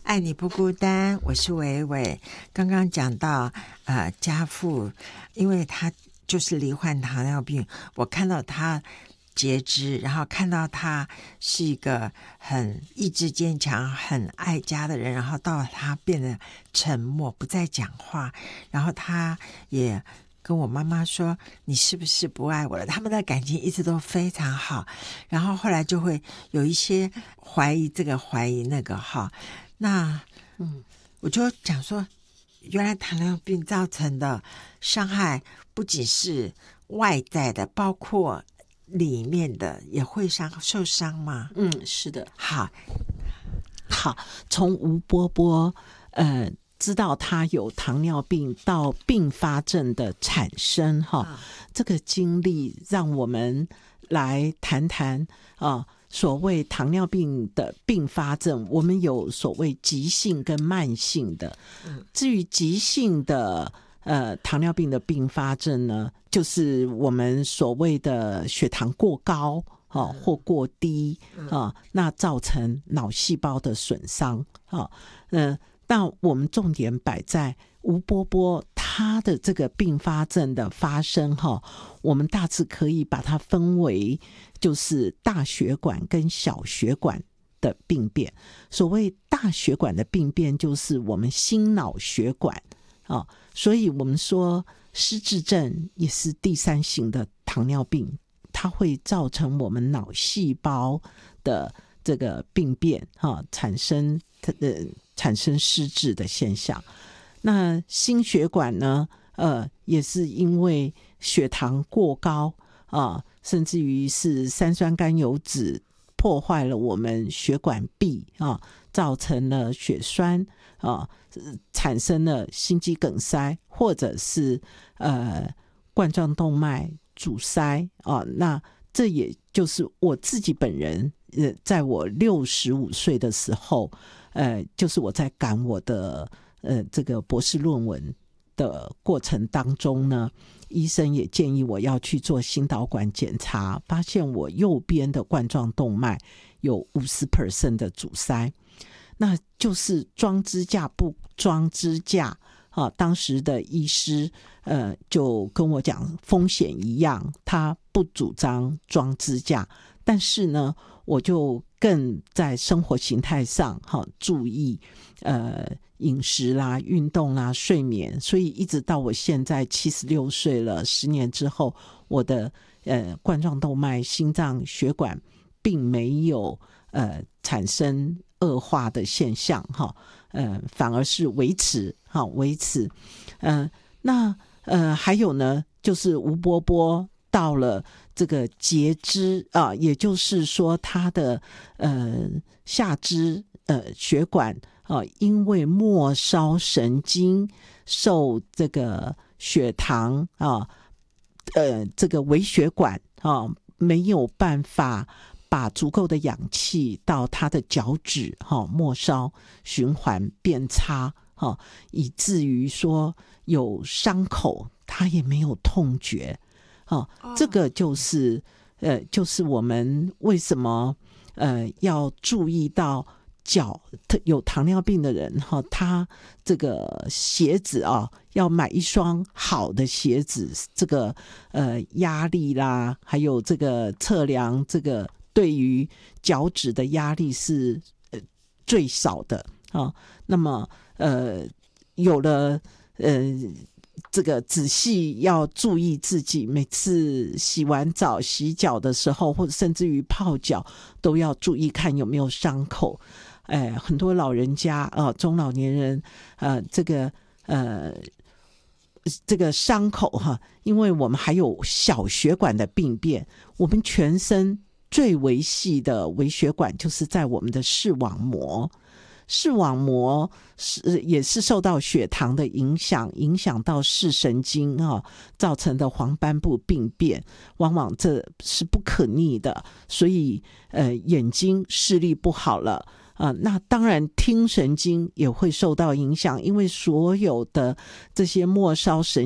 爱你不孤单，我是伟伟。刚刚讲到家父，因为他就是罹患糖尿病，我看到他截肢，然后看到他是一个很意志坚强、很爱家的人，然后到他变得沉默，不再讲话，然后他也跟我妈妈说你是不是不爱我了，他们的感情一直都非常好，然后后来就会有一些怀疑这个怀疑那个哈。那我就讲说原来糖尿病造成的伤害不仅是外在的，包括里面的也会受伤吗？ 是的。 好， 从吴波波知道他有糖尿病到并发症的产生这个经历让我们来谈谈所谓糖尿病的并发症，我们有所谓急性跟慢性的。至于急性的糖尿病的并发症呢，就是我们所谓的血糖过高或过低那造成脑细胞的损伤那我们重点摆在吴波波他的这个并发症的发生我们大致可以把它分为就是大血管跟小血管的病变。所谓大血管的病变就是我们心脑血管所以我们说失智症也是第三型的糖尿病，它会造成我们脑细胞的这个病变产生失智的现象。那心血管呢也是因为血糖过高甚至于是三酸甘油酯破坏了我们血管壁造成了血栓产生了心肌梗塞或者是冠状动脉阻塞那这也就是我自己本人在我65岁的时候就是我在赶我的这个博士论文的过程当中呢，医生也建议我要去做心导管检查，发现我右边的冠状动脉有 50% 的阻塞，那就是装支架不装支架当时的医师就跟我讲风险一样，他不主张装支架，但是呢我就更在生活形态上注意饮食啦、运动啦、睡眠，所以一直到我现在76岁了，10年之后，我的冠状动脉、心脏血管并没有产生恶化的现象反而是维持。那还有呢，就是吴波波到了这个截肢也就是说他的下肢血管因为末梢神经受这个血糖这个微血管没有办法把足够的氧气到他的脚趾末梢循环变差以至于说有伤口他也没有痛觉这个就是我们为什么要注意到脚有糖尿病的人他这个鞋子要买一双好的鞋子，这个压力啦，还有这个测量这个对于脚趾的压力是最少的那么有了这个仔细要注意自己每次洗完澡洗脚的时候，或者甚至于泡脚都要注意看有没有伤口很多老人家中老年人这个伤口因为我们还有小血管的病变，我们全身最微细的微血管就是在我们的视网膜，视网膜也是受到血糖的影响到视神经造成的黄斑部病变，往往这是不可逆的，所以眼睛视力不好了那当然听神经也会受到影响，因为所有的这些末梢神